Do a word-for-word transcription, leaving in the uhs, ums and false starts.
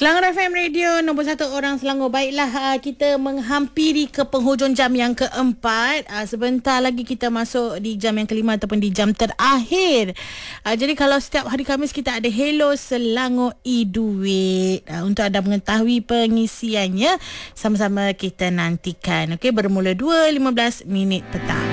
Selangor F M Radio nombor satu orang Selangor. Baiklah, uh, kita menghampiri ke penghujung jam yang keempat. Uh, sebentar lagi kita masuk di jam yang kelima ataupun di jam terakhir. Uh, jadi kalau setiap hari Khamis kita ada Hello Selangor e-Duit. Uh, untuk anda mengetahui pengisiannya, sama-sama kita nantikan. Okey, bermula dua lima belas minit petang.